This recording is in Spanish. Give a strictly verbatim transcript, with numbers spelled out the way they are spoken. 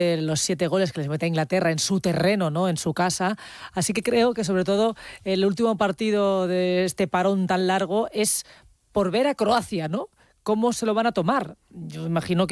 los siete goles que les mete a Inglaterra en su terreno, ¿no? En su casa. Así que creo que sobre todo el último partido de este parón tan largo es por ver a Croacia, ¿no? ¿Cómo se lo van a tomar? Yo imagino que